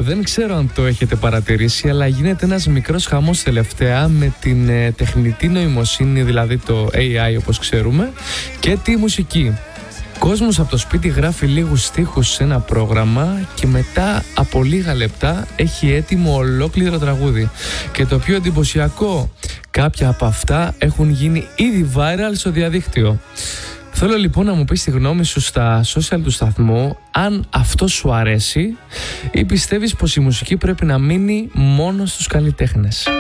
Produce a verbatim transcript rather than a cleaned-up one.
δεν ξέρω αν το έχετε παρατηρήσει, αλλά γίνεται ένας μικρός χαμός τελευταία με την ε, τεχνητή νοημοσύνη, δηλαδή το έι άι όπως ξέρουμε, και τη μουσική. Κόσμος από το σπίτι γράφει λίγους στίχους σε ένα πρόγραμμα και μετά από λίγα λεπτά έχει έτοιμο ολόκληρο τραγούδι. Και το πιο εντυπωσιακό, κάποια από αυτά έχουν γίνει ήδη viral στο διαδίκτυο. Θέλω λοιπόν να μου πεις τη γνώμη σου στα social του σταθμού, αν αυτό σου αρέσει ή πιστεύεις πως η μουσική πρέπει να μείνει μόνο στους καλλιτέχνες.